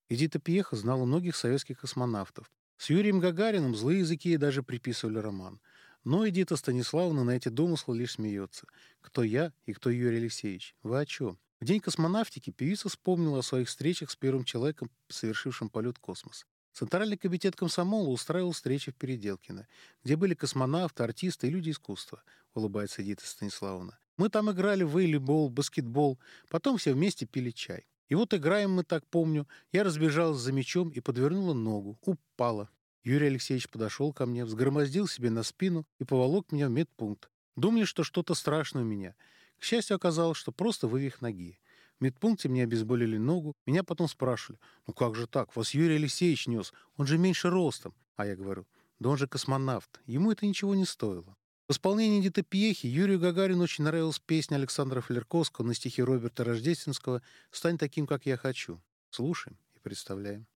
Эдита Пьеха знала многих советских космонавтов. С Юрием Гагариным злые языки ей даже приписывали роман. Но Эдита Станиславовна на эти домыслы лишь смеется. Кто я и кто Юрий Алексеевич? Вы о чем? В день космонавтики певица вспомнила о своих встречах с первым человеком, совершившим полет в космос. Центральный комитет комсомола устраивал встречи в Переделкино, где были космонавты, артисты и люди искусства, улыбается Эдита Станиславовна. Мы там играли в волейбол, баскетбол, потом все вместе пили чай. И вот играем мы, так помню, я разбежалась за мячом и подвернула ногу, упала. Юрий Алексеевич подошел ко мне, взгромоздил себе на спину и поволок меня в медпункт. Думали, что что-то страшное у меня. К счастью, оказалось, что просто вывих ноги. В медпункте мне обезболили ногу. Меня потом спрашивали: ну как же так, вас Юрий Алексеевич нес, он же меньше ростом. А я говорю: да он же космонавт, ему это ничего не стоило. В исполнении Эдиты Пьехи Юрию Гагарину очень нравилась песня Александра Флерковского на стихи Роберта Рождественского «Стань таким, как я хочу». Слушаем и представляем.